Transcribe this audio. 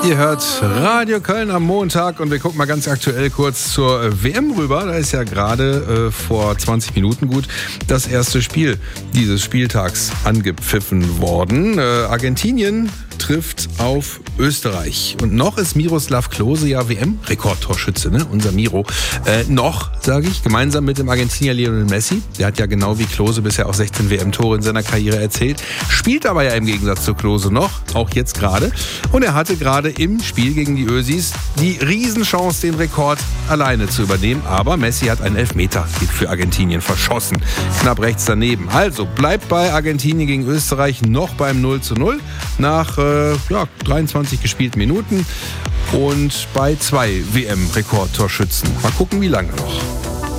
Ihr hört Radio Köln am Montag und wir gucken mal ganz aktuell kurz zur WM rüber. Da ist ja gerade vor 20 Minuten gut das erste Spiel dieses Spieltags angepfiffen worden. Argentinien trifft auf Österreich. Und noch ist Miroslav Klose ja WM-Rekordtorschütze, ne? Unser Miro. Noch, sage ich, gemeinsam mit dem Argentinier Lionel Messi. Der hat ja genau wie Klose bisher auch 16 WM-Tore in seiner Karriere erzielt. Spielt aber ja im Gegensatz zu Klose noch, auch jetzt gerade. Und er hatte gerade im Spiel gegen die Ösis die Riesenchance, den Rekord alleine zu übernehmen. Aber Messi hat einen Elfmeter für Argentinien verschossen. Knapp rechts daneben. Also bleibt bei Argentinien gegen Österreich noch beim 0:0 nach 23 gespielten Minuten und bei 2 WM-Rekordtorschützen. Mal gucken, wie lange noch.